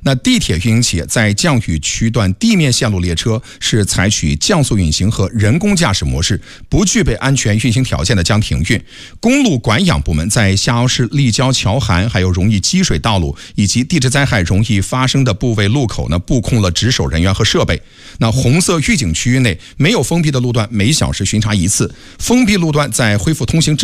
那地铁运营企业在降雨区段地面线路列车是采取降速运行和人工驾驶模式，不具备安全运行条件的将停运。公路管养部门在下凹式立交桥涵还有容易积水道路以及地质灾害容易发生的部位路口呢，布控了值守人员和设备。那红色预警区域内没有封闭的路段，每小时巡查1次。封闭路段在恢复通行之